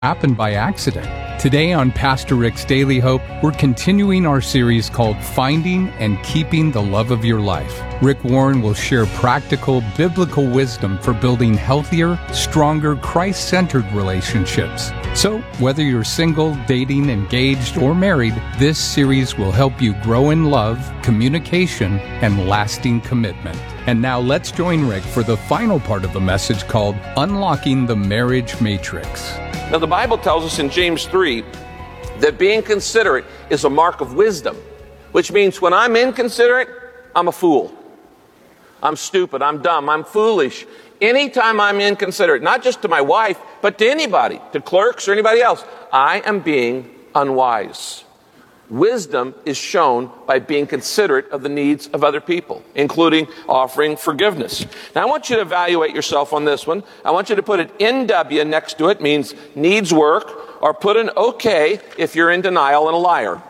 happened by accident. Today on Pastor Rick's Daily Hope, we're continuing our series called Finding and Keeping the Love of Your Life. Rick Warren will share practical biblical wisdom for building healthier, stronger, Christ-centered relationships. So, whether you're single, dating, engaged, or married, this series will help you grow in love, communication, and lasting commitment. And now let's join Rick for the final part of the message called Unlocking the Marriage Matrix. Now, the Bible tells us in James 3 that being considerate is a mark of wisdom, which means when I'm inconsiderate, I'm a fool. I'm stupid, I'm dumb, I'm foolish. Anytime I'm inconsiderate, not just to my wife, but to anybody, to clerks or anybody else, I am being unwise. Wisdom is shown by being considerate of the needs of other people, including offering forgiveness. Now, I want you to evaluate yourself on this one. I want you to put an NW next to it, means needs work, or put an OK if you're in denial and a liar.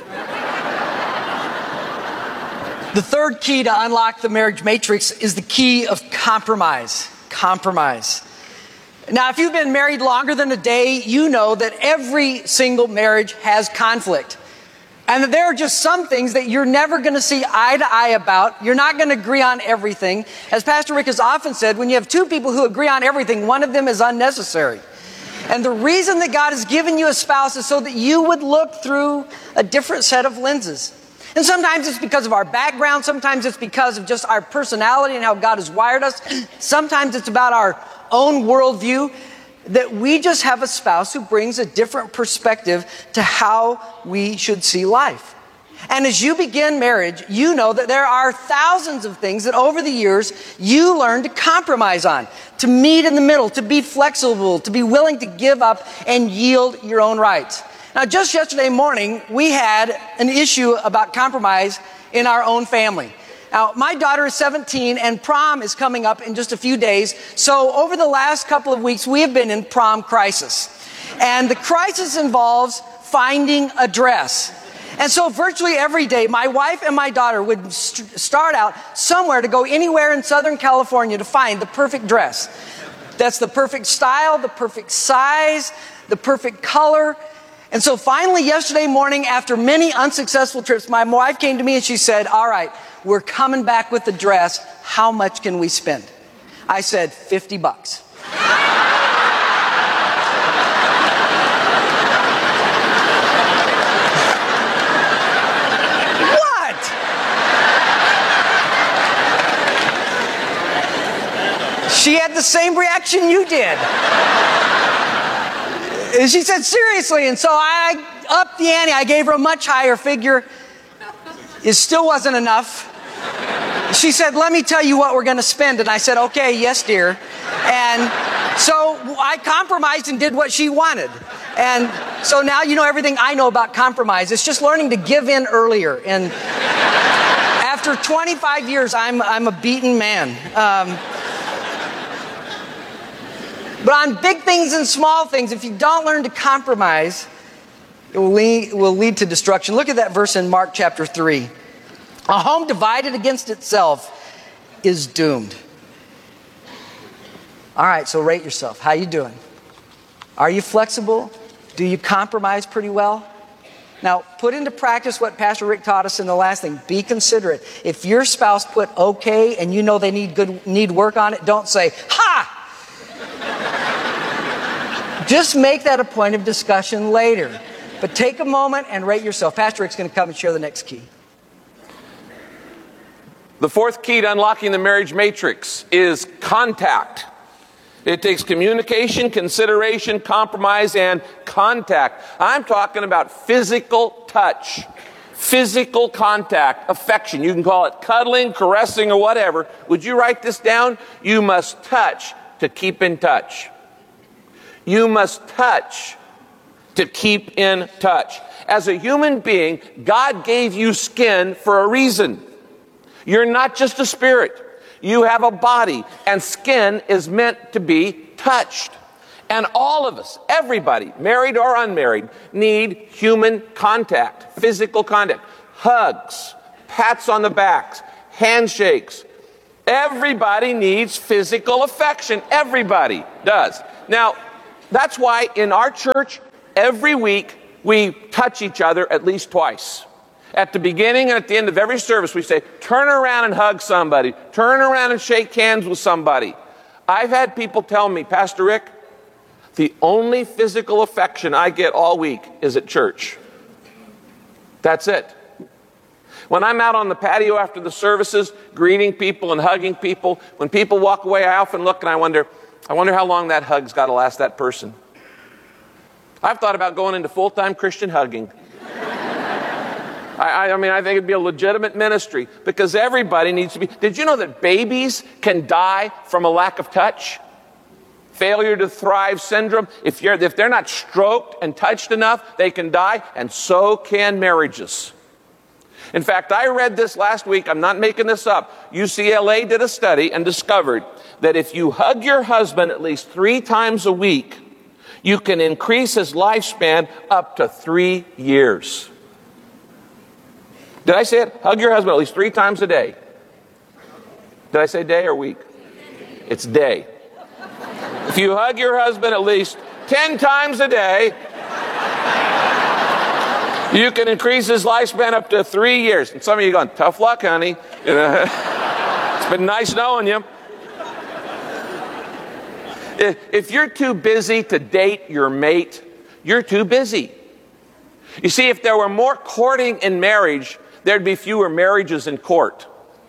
The third key to unlock the marriage matrix is the key of compromise. Compromise. Now, if you've been married longer than a day, you know that every single marriage has conflict. And that there are just some things that you're never going to see eye to eye about. You're not going to agree on everything. As Pastor Rick has often said, when you have two people who agree on everything, one of them is unnecessary. And the reason that God has given you a spouse is so that you would look through a different set of lenses. And sometimes it's because of our background. Sometimes it's because of just our personality and how God has wired us. Sometimes it's about our own worldview. That we just have a spouse who brings a different perspective to how we should see life. And as you begin marriage, you know that there are thousands of things that over the years you learn to compromise on, to meet in the middle, to be flexible, to be willing to give up and yield your own rights. Now, just yesterday morning, we had an issue about compromise in our own family. Now, my daughter is 17 and prom is coming up in just a few days. So over the last couple of weeks, we have been in prom crisis. And the crisis involves finding a dress. And so virtually every day, my wife and my daughter would start out somewhere to go anywhere in Southern California to find the perfect dress. That's the perfect style, the perfect size, the perfect color. And so finally yesterday morning, after many unsuccessful trips, my wife came to me and she said, all right, we're coming back with the dress. How much can we spend? I said, $50. What? She had the same reaction you did. And she said, seriously. And so I upped the ante. I gave her a much higher figure. It still wasn't enough. She said, let me tell you what we're going to spend. And I said, okay, yes, dear. And so I compromised and did what she wanted. And so now you know everything I know about compromise. It's just learning to give in earlier. And after 25 years, I'm a beaten man. But on big things and small things, if you don't learn to compromise, it will lead to destruction. Look at that verse in Mark chapter 3. A home divided against itself is doomed. All right, so rate yourself. How you doing? Are you flexible? Do you compromise pretty well? Now, put into practice what Pastor Rick taught us in the last thing. Be considerate. If your spouse put okay and you know they need work on it, don't say, ha! Just make that a point of discussion later. But take a moment and rate yourself. Pastor Rick's going to come and share the next key. The fourth key to unlocking the marriage matrix is contact. It takes communication, consideration, compromise, and contact. I'm talking about physical touch, physical contact, affection. You can call it cuddling, caressing, or whatever. Would you write this down? You must touch to keep in touch. You must touch to keep in touch. As a human being, God gave you skin for a reason. You're not just a spirit. You have a body, and skin is meant to be touched. And all of us, everybody, married or unmarried, need human contact, physical contact. Hugs, pats on the backs, handshakes. Everybody needs physical affection. Everybody does. Now, That's why in our church, every week, we touch each other at least twice. At the beginning and at the end of every service, we say, turn around and hug somebody. Turn around and shake hands with somebody. I've had people tell me, Pastor Rick, the only physical affection I get all week is at church. That's it. When I'm out on the patio after the services, greeting people and hugging people, when people walk away, I often look and I wonder how long that hug's got to last that person. I've thought about going into full-time Christian hugging. I mean, I think it'd be a legitimate ministry because everybody needs to be. Did you know that babies can die from a lack of touch? Failure to thrive syndrome. If they're not stroked and touched enough, they can die, and so can marriages. In fact, I read this last week. I'm not making this up. UCLA did a study and discovered that if you hug your husband at least 3 times a week, you can increase his lifespan up to 3 years. Did I say it? Hug your husband at least 3 times a day. Did I say day or week? It's day. If you hug your husband at least 10 times a day, you can increase his lifespan up to 3 years. And some of you are going, tough luck, honey. It's been nice knowing you. If you're too busy to date your mate, you're too busy. You see, if there were more courting in marriage, there'd be fewer marriages in court.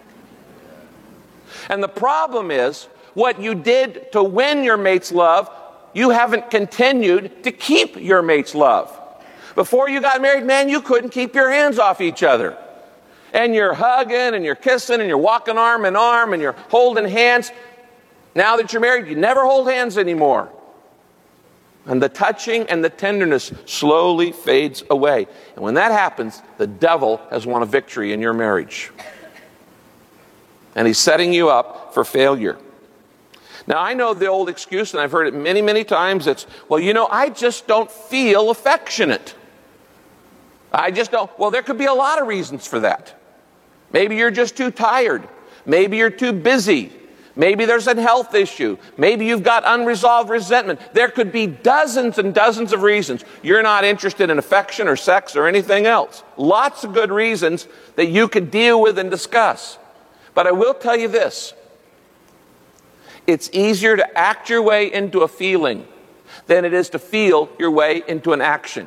And the problem is, what you did to win your mate's love, you haven't continued to keep your mate's love. Before you got married, man, you couldn't keep your hands off each other. And you're hugging and you're kissing and you're walking arm in arm and you're holding hands. Now that you're married, you never hold hands anymore. And the touching and the tenderness slowly fades away. And when that happens, the devil has won a victory in your marriage. And he's setting you up for failure. Now, I know the old excuse, and I've heard it many, many times. It's, well, you know, I just don't feel affectionate. I just don't. Well, there could be a lot of reasons for that. Maybe you're just too tired. Maybe you're too busy. Maybe there's a health issue. Maybe you've got unresolved resentment. There could be dozens and dozens of reasons you're not interested in affection or sex or anything else. Lots of good reasons that you could deal with and discuss. But I will tell you this. It's easier to act your way into a feeling than it is to feel your way into an action.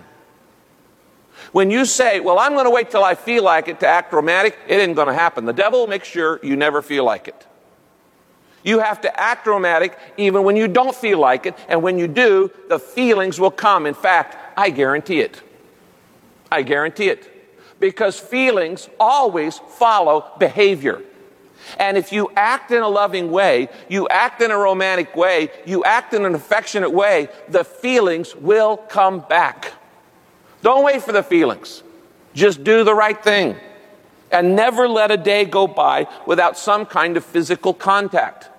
When you say, well, I'm going to wait till I feel like it to act romantic, it isn't going to happen. The devil will make sure you never feel like it. You have to act romantic even when you don't feel like it, and when you do, the feelings will come. In fact, I guarantee it. I guarantee it. Because feelings always follow behavior. And if you act in a loving way, you act in a romantic way, you act in an affectionate way, the feelings will come back. Don't wait for the feelings. Just do the right thing. And never let a day go by without some kind of physical contact.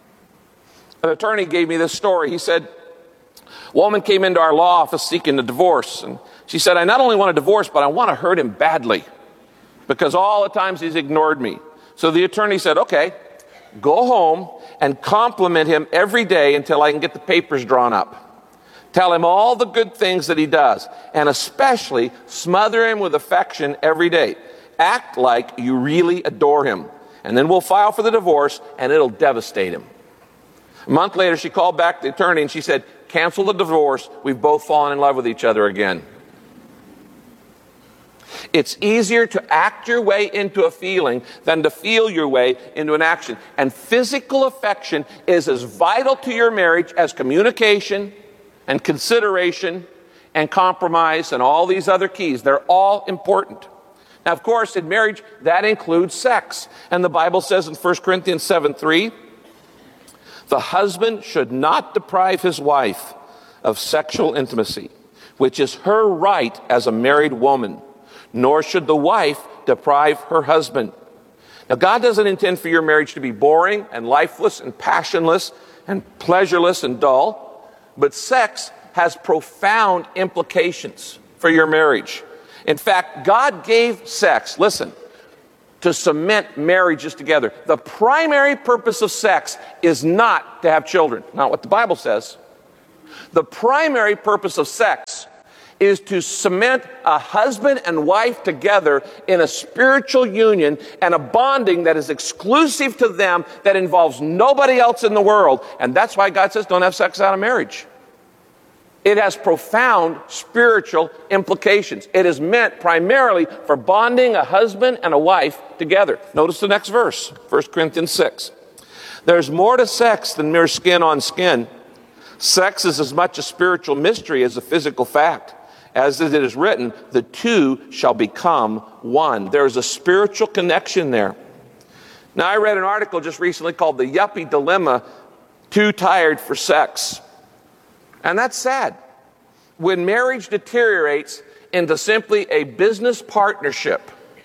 An attorney gave me this story. He said, a woman came into our law office seeking a divorce. And she said, I not only want a divorce, but I want to hurt him badly. Because all the times he's ignored me. So the attorney said, okay, go home and compliment him every day until I can get the papers drawn up. Tell him all the good things that he does, and especially smother him with affection every day. Act like you really adore him, and then we'll file for the divorce, and it'll devastate him. A month later, she called back the attorney, and she said, cancel the divorce. We've both fallen in love with each other again. It's easier to act your way into a feeling than to feel your way into an action. And physical affection is as vital to your marriage as communication and consideration and compromise and all these other keys. They're all important. Now, of course, in marriage, that includes sex. And the Bible says in 1 Corinthians 7:3, the husband should not deprive his wife of sexual intimacy, which is her right as a married woman. Nor should the wife deprive her husband. Now, God doesn't intend for your marriage to be boring and lifeless and passionless and pleasureless and dull, but sex has profound implications for your marriage. In fact, God gave sex, listen, to cement marriages together. The primary purpose of sex is not to have children, not what the Bible says. The primary purpose of sex is to cement a husband and wife together in a spiritual union and a bonding that is exclusive to them, that involves nobody else in the world. And that's why God says don't have sex out of marriage. It has profound spiritual implications. It is meant primarily for bonding a husband and a wife together. Notice the next verse, 1 Corinthians 6. There's more to sex than mere skin on skin. Sex is as much a spiritual mystery as a physical fact. As it is written, the two shall become one. There's a spiritual connection there. Now, I read an article just recently called The Yuppie Dilemma, Too Tired for Sex. And that's sad. When marriage deteriorates into simply a business partnership,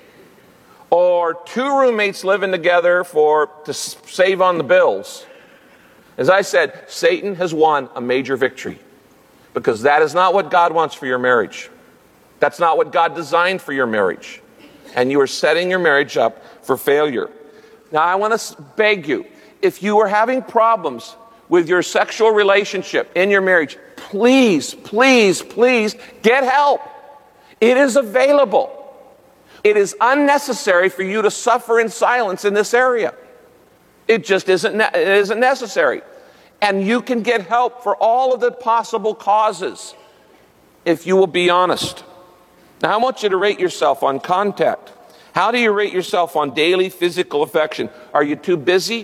or two roommates living together to save on the bills, as I said, Satan has won a major victory. Because that is not what God wants for your marriage. That's not what God designed for your marriage. And you are setting your marriage up for failure. Now, I want to beg you, if you are having problems with your sexual relationship in your marriage, please, please, please get help. It is available. It is unnecessary for you to suffer in silence in this area. It just isn't necessary. And you can get help for all of the possible causes if you will be honest. Now, I want you to rate yourself on contact. How do you rate yourself on daily physical affection? Are you too busy?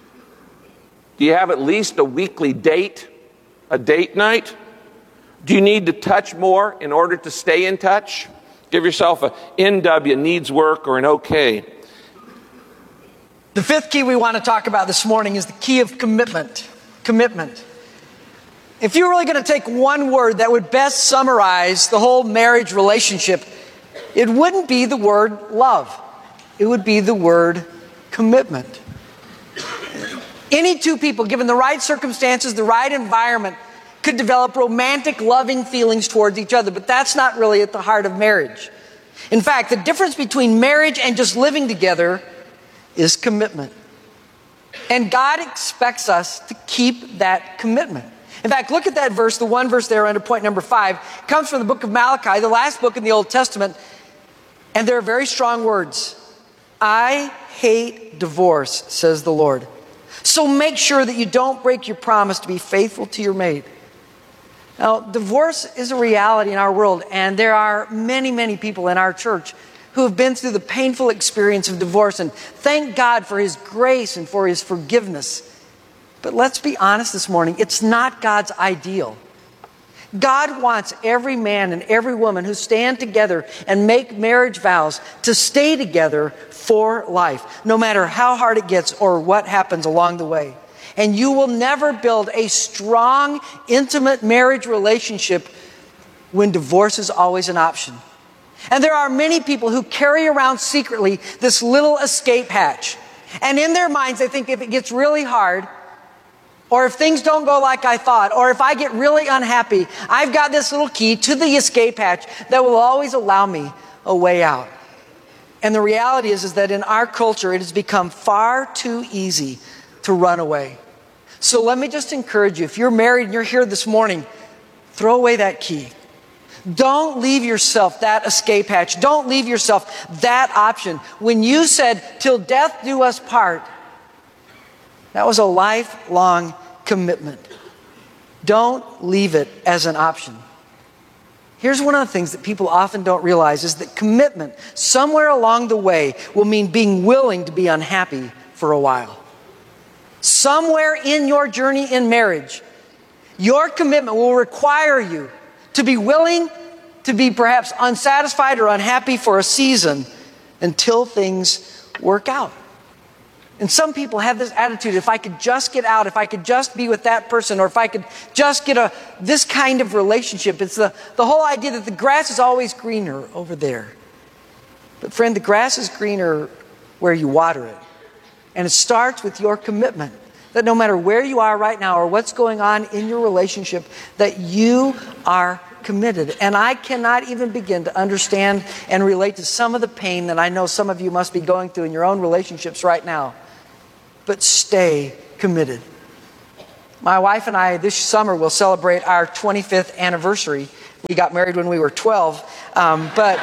Do you have at least a weekly date? A date night? Do you need to touch more in order to stay in touch? Give yourself a NW, needs work, or an OK. The fifth key we want to talk about this morning is the key of commitment. Commitment. If you're really going to take one word that would best summarize the whole marriage relationship, it wouldn't be the word love. It would be the word commitment. Any two people, given the right circumstances, the right environment, could develop romantic, loving feelings towards each other, but that's not really at the heart of marriage. In fact, the difference between marriage and just living together is commitment. And God expects us to keep that commitment. In fact, look at that verse, the one verse there under point number 5. It comes from the book of Malachi, the last book in the Old Testament. And there are very strong words. I hate divorce, says the Lord. So make sure that you don't break your promise to be faithful to your mate. Now, divorce is a reality in our world. And there are many, many people in our church who have been through the painful experience of divorce, and thank God for His grace and for His forgiveness. But let's be honest this morning, it's not God's ideal. God wants every man and every woman who stand together and make marriage vows to stay together for life, no matter how hard it gets or what happens along the way. And you will never build a strong, intimate marriage relationship when divorce is always an option. And there are many people who carry around secretly this little escape hatch. And in their minds, they think if it gets really hard, or if things don't go like I thought, or if I get really unhappy, I've got this little key to the escape hatch that will always allow me a way out. And the reality is that in our culture, it has become far too easy to run away. So let me just encourage you, if you're married and you're here this morning, throw away that key. Don't leave yourself that escape hatch. Don't leave yourself that option. When you said, till death do us part, that was a lifelong commitment. Don't leave it as an option. Here's one of the things that people often don't realize is that commitment somewhere along the way will mean being willing to be unhappy for a while. Somewhere in your journey in marriage, your commitment will require you to be willing to be perhaps unsatisfied or unhappy for a season until things work out. And some people have this attitude, if I could just get out, if I could just be with that person, or if I could just get this kind of relationship. It's the whole idea that the grass is always greener over there. But friend, the grass is greener where you water it. And it starts with your commitment. That no matter where you are right now or what's going on in your relationship, that you are committed. And I cannot even begin to understand and relate to some of the pain that I know some of you must be going through in your own relationships right now. But stay committed. My wife and I this summer will celebrate our 25th anniversary. We got married when we were 12. But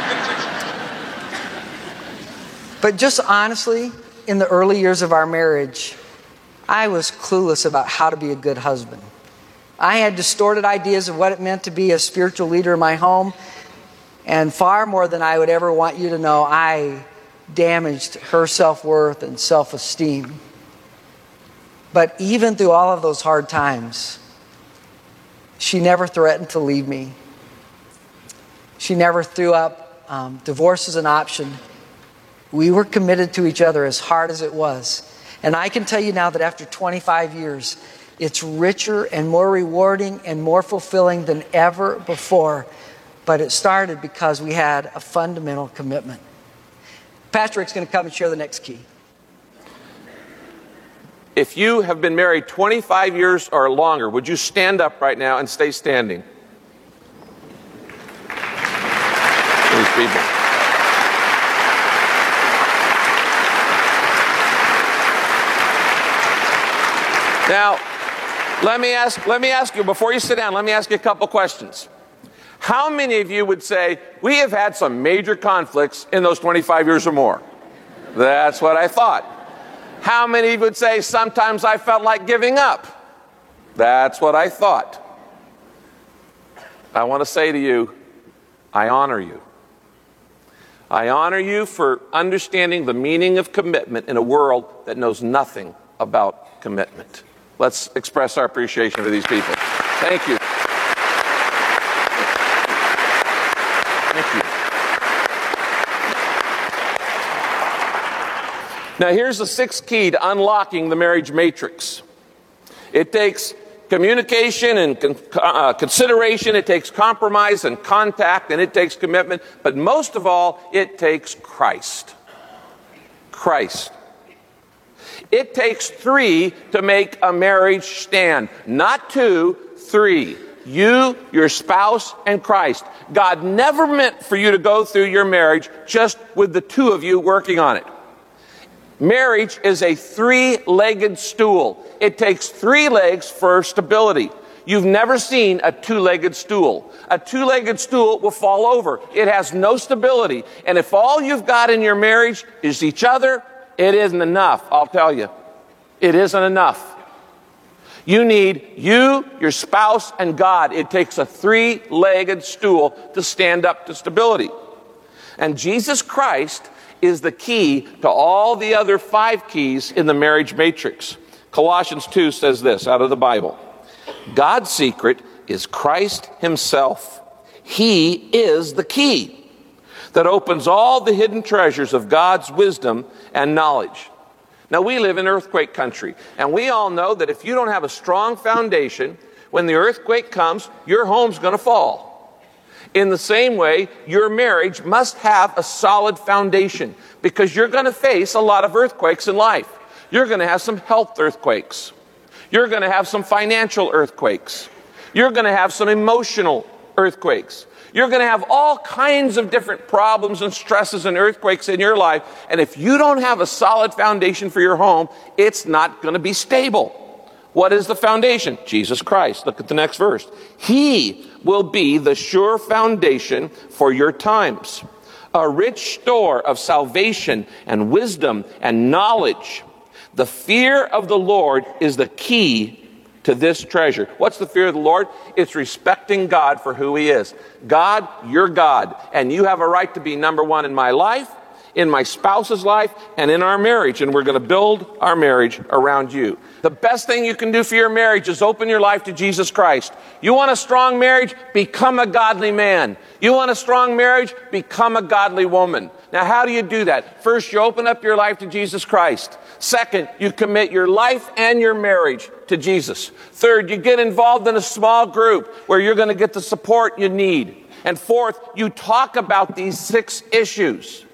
just honestly, in the early years of our marriage, I was clueless about how to be a good husband. I had distorted ideas of what it meant to be a spiritual leader in my home. And far more than I would ever want you to know, I damaged her self-worth and self-esteem. But even through all of those hard times, she never threatened to leave me. She never threw up divorce as an option. We were committed to each other as hard as it was. And I can tell you now that after 25 years, it's richer and more rewarding and more fulfilling than ever before. But it started because we had a fundamental commitment. Pastor Rick's going to come and share the next key. If you have been married 25 years or longer, would you stand up right now and stay standing? These people. Now, let me ask you, before you sit down, let me ask you a couple questions. How many of you would say, we have had some major conflicts in those 25 years or more? That's what I thought. How many of you would say, sometimes I felt like giving up? That's what I thought. I want to say to you, I honor you. I honor you for understanding the meaning of commitment in a world that knows nothing about commitment. Let's express our appreciation for these people. Thank you. Thank you. Now, here's the sixth key to unlocking the marriage matrix. It takes communication and consideration. It takes compromise and contact, and it takes commitment. But most of all, it takes Christ. Christ. It takes 3 to make a marriage stand. Not 2, 3. You, your spouse, and Christ. God never meant for you to go through your marriage just with the 2 of you working on it. Marriage is a 3-legged stool. It takes 3 legs for stability. You've never seen a 2-legged stool. A 2-legged stool will fall over. It has no stability. And if all you've got in your marriage is each other, it isn't enough, I'll tell you. It isn't enough. You need you, your spouse, and God. It takes a 3-legged stool to stand up to stability. And Jesus Christ is the key to all the other 5 keys in the marriage matrix. Colossians 2 says this out of the Bible. God's secret is Christ himself. He is the key that opens all the hidden treasures of God's wisdom and knowledge. Now, we live in earthquake country, and we all know that if you don't have a strong foundation, when the earthquake comes, your home's going to fall. In the same way, your marriage must have a solid foundation, because you're going to face a lot of earthquakes in life. You're going to have some health earthquakes. You're going to have some financial earthquakes. You're going to have some emotional earthquakes. You're going to have all kinds of different problems and stresses and earthquakes in your life. And if you don't have a solid foundation for your home, it's not going to be stable. What is the foundation? Jesus Christ. Look at the next verse. He will be the sure foundation for your times, a rich store of salvation and wisdom and knowledge. The fear of the Lord is the key to this treasure. What's the fear of the Lord? It's respecting God for who he is. God, you're God, and you have a right to be number one in my life, in my spouse's life, and in our marriage, and we're going to build our marriage around you. The best thing you can do for your marriage is open your life to Jesus Christ. You want a strong marriage? Become a godly man. You want a strong marriage? Become a godly woman. Now, how do you do that? First, you open up your life to Jesus Christ. Second, you commit your life and your marriage to Jesus. Third, you get involved in a small group where you're going to get the support you need. And fourth, you talk about these 6 issues.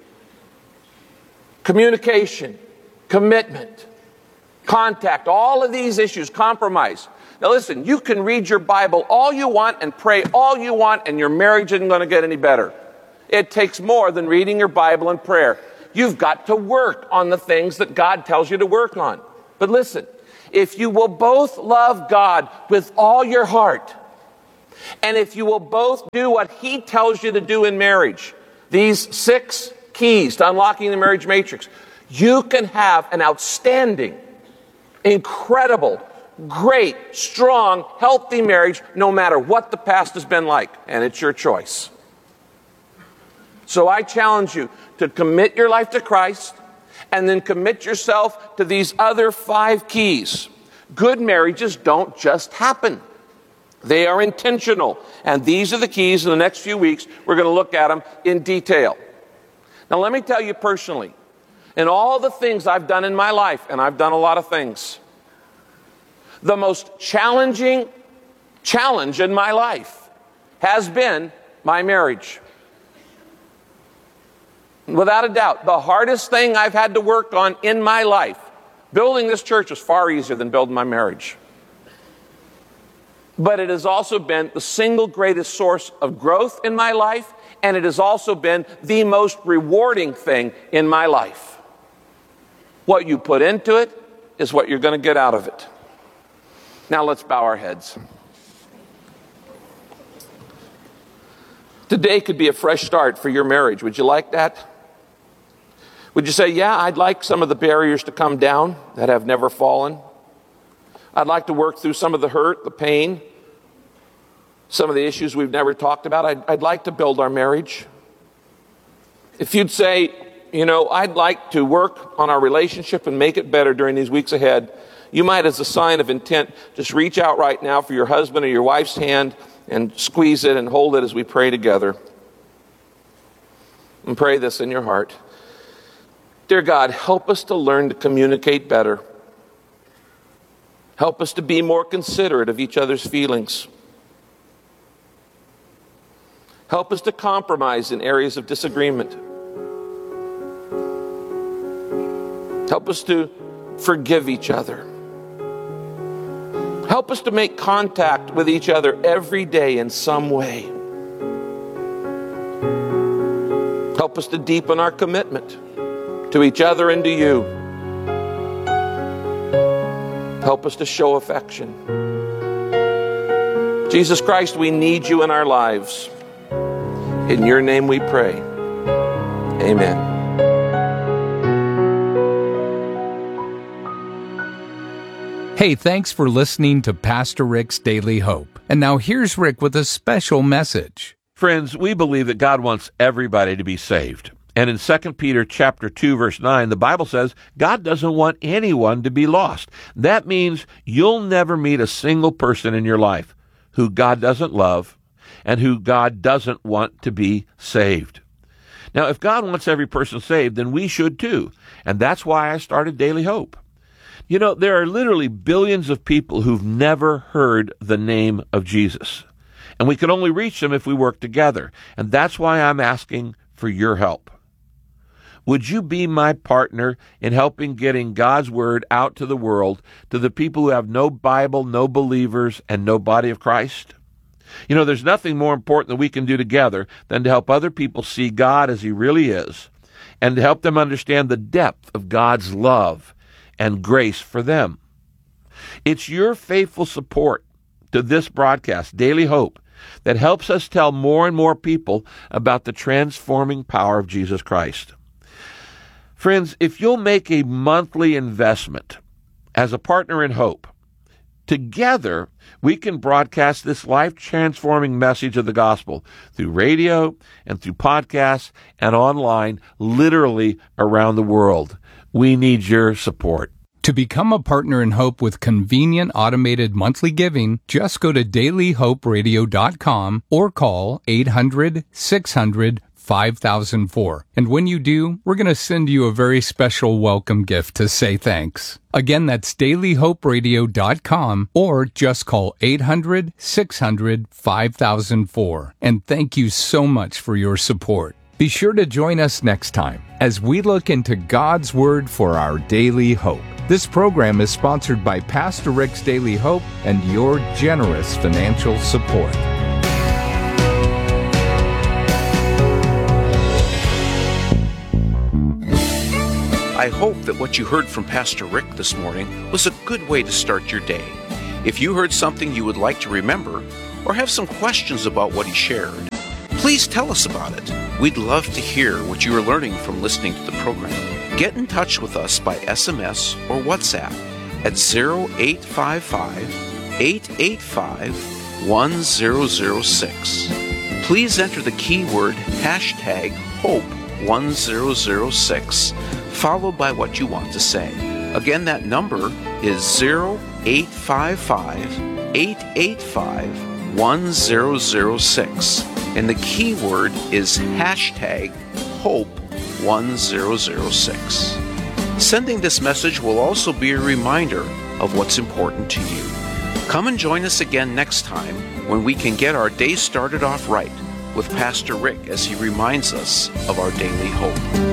Communication, commitment, contact, all of these issues, compromise. Now listen, you can read your Bible all you want and pray all you want, and your marriage isn't going to get any better. It takes more than reading your Bible and prayer. You've got to work on the things that God tells you to work on. But listen, if you will both love God with all your heart, and if you will both do what He tells you to do in marriage, these 6 keys to unlocking the marriage matrix, you can have an outstanding, incredible, great, strong, healthy marriage no matter what the past has been like. And it's your choice. So I challenge you to commit your life to Christ and then commit yourself to these other 5 keys. Good marriages don't just happen. They are intentional. And these are the keys. In the next few weeks, we're going to look at them in detail. Now, let me tell you personally, in all the things I've done in my life, and I've done a lot of things, the most challenging challenge in my life has been my marriage. Without a doubt, the hardest thing I've had to work on in my life, building this church, was far easier than building my marriage. But it has also been the single greatest source of growth in my life, and it has also been the most rewarding thing in my life. What you put into it is what you're going to get out of it. Now let's bow our heads. Today could be a fresh start for your marriage. Would you like that? Would you say, yeah, I'd like some of the barriers to come down that have never fallen. I'd like to work through some of the hurt, the pain, some of the issues we've never talked about. I'd like to build our marriage. If you'd say, I'd like to work on our relationship and make it better during these weeks ahead, you might, as a sign of intent, just reach out right now for your husband or your wife's hand and squeeze it and hold it as we pray together. And pray this in your heart. Dear God, help us to learn to communicate better. Help us to be more considerate of each other's feelings. Help us to compromise in areas of disagreement. Help us to forgive each other. Help us to make contact with each other every day in some way. Help us to deepen our commitment to each other and to you. Help us to show affection. Jesus Christ, we need you in our lives. In your name we pray. Amen. Hey, thanks for listening to Pastor Rick's Daily Hope. And now here's Rick with a special message. Friends, we believe that God wants everybody to be saved. And in 2 Peter chapter 2, verse 9, the Bible says God doesn't want anyone to be lost. That means you'll never meet a single person in your life who God doesn't love and who God doesn't want to be saved. Now, if God wants every person saved, then we should too. And that's why I started Daily Hope. There are literally billions of people who've never heard the name of Jesus. And we can only reach them if we work together. And that's why I'm asking for your help. Would you be my partner in helping getting God's Word out to the world, to the people who have no Bible, no believers, and no body of Christ? There's nothing more important that we can do together than to help other people see God as He really is, and to help them understand the depth of God's love and grace for them. It's your faithful support to this broadcast, Daily Hope, that helps us tell more and more people about the transforming power of Jesus Christ. Friends, if you'll make a monthly investment as a partner in hope, together we can broadcast this life-transforming message of the gospel through radio and through podcasts and online, literally around the world. We need your support. To become a partner in Hope with convenient automated monthly giving, just go to dailyhoperadio.com or call 800-600-5004. And when you do, we're going to send you a very special welcome gift to say thanks. Again, that's dailyhoperadio.com or just call 800-600-5004. And thank you so much for your support. Be sure to join us next time as we look into God's Word for our daily hope. This program is sponsored by Pastor Rick's Daily Hope and your generous financial support. I I hope that what you heard from Pastor Rick this morning was a good way to start your day. If you heard something you would like to remember, or have some questions about what he shared, please tell us about it. We'd love to hear what you are learning from listening to the program. Get in touch with us by SMS or WhatsApp at 0855-885-1006. Please enter the keyword hashtag HOPE1006, followed by what you want to say. Again, that number is 0855-885-1006, and the keyword is hashtag HOPE1006. Sending this message will also be a reminder of what's important to you. Come and join us again next time when we can get our day started off right with Pastor Rick as he reminds us of our daily hope.